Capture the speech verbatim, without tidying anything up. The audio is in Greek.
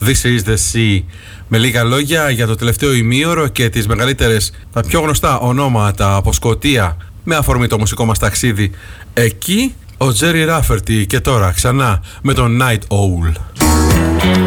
This is the Sea. Με λίγα λόγια για το τελευταίο ημίωρο και τις μεγαλύτερες, τα πιο γνωστά ονόματα από Σκωτία με αφορμή το μουσικό μας ταξίδι εκεί, ο Τζέρι Ράφερτι και τώρα ξανά με τον Night Owl.